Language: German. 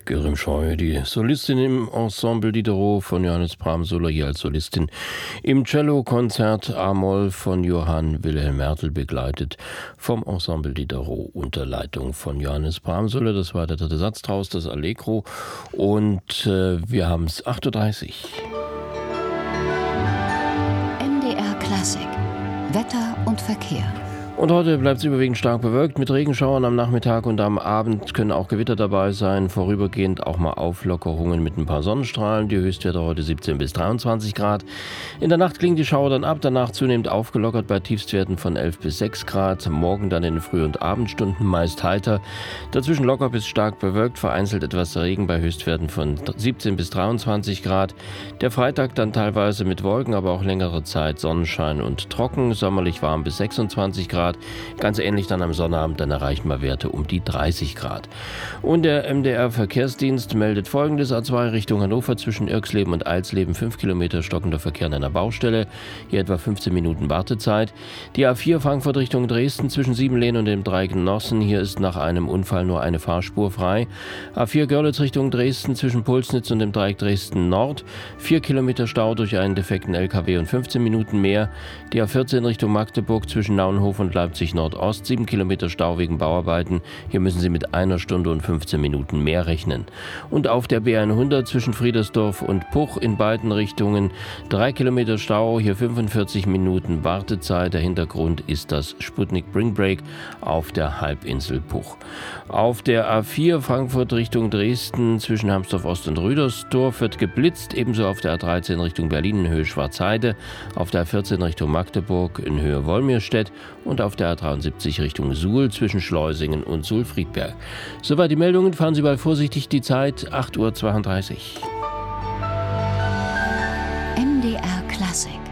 Grimscheu, die Solistin im Ensemble Diderot von Johannes Bramsola, hier als Solistin im Cello-Konzert A-Moll von Johann Wilhelm Mertl, begleitet vom Ensemble Diderot unter Leitung von Johannes Bramsola. Das war der dritte Satz draus, das Allegro, und wir haben es 8:30 Uhr. MDR Klassik, Wetter und Verkehr. Und heute bleibt es überwiegend stark bewölkt mit Regenschauern am Nachmittag, und am Abend können auch Gewitter dabei sein. Vorübergehend auch mal Auflockerungen mit ein paar Sonnenstrahlen. Die Höchstwerte heute 17 bis 23 Grad. In der Nacht klingen die Schauer dann ab, danach zunehmend aufgelockert bei Tiefstwerten von 11 bis 6 Grad. Morgen dann in den Früh- und Abendstunden meist heiter. Dazwischen locker bis stark bewölkt, vereinzelt etwas Regen bei Höchstwerten von 17 bis 23 Grad. Der Freitag dann teilweise mit Wolken, aber auch längere Zeit Sonnenschein und trocken. Sommerlich warm bis 26 Grad. Ganz ähnlich dann am Sonnabend, dann erreichen wir Werte um die 30 Grad. Und der MDR-Verkehrsdienst meldet Folgendes: A2 Richtung Hannover zwischen Irxleben und Eilsleben 5 Kilometer stockender Verkehr an einer Baustelle. Hier etwa 15 Minuten Wartezeit. Die A4 Frankfurt Richtung Dresden zwischen Siebenlehn und dem Dreieck Nossen. Hier ist nach einem Unfall nur eine Fahrspur frei. A4 Görlitz Richtung Dresden zwischen Pulsnitz und dem Dreieck Dresden Nord. 4 Kilometer Stau durch einen defekten LKW und 15 Minuten mehr. Die A14 Richtung Magdeburg zwischen Naunhof und Leipzig Nordost, 7 Kilometer Stau wegen Bauarbeiten. Hier müssen Sie mit 1 Stunde und 15 Minuten mehr rechnen. Und auf der B100 zwischen Friedersdorf und Puch in beiden Richtungen 3 Kilometer Stau, hier 45 Minuten Wartezeit. Der Hintergrund ist das Sputnik Spring Break auf der Halbinsel Puch. Auf der A4 Frankfurt Richtung Dresden zwischen Hamsdorf Ost und Rüdersdorf wird geblitzt, ebenso auf der A13 Richtung Berlin in Höhe Schwarzheide, auf der A14 Richtung Magdeburg in Höhe Wolmirstedt und auf der A73 Richtung Suhl zwischen Schleusingen und Suhl-Friedberg. Soweit die Meldungen, fahren Sie bald vorsichtig. Die Zeit 8:32 Uhr. MDR Klassik.